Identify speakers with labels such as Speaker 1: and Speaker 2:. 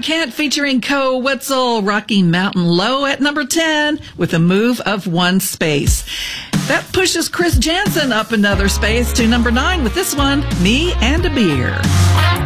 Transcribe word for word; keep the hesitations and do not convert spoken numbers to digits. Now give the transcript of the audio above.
Speaker 1: Can't featuring Co Wetzel, Rocky Mountain Low at number ten with a move of one space. That pushes Chris Jansen up another space to number nine with this one, Me and a Beer.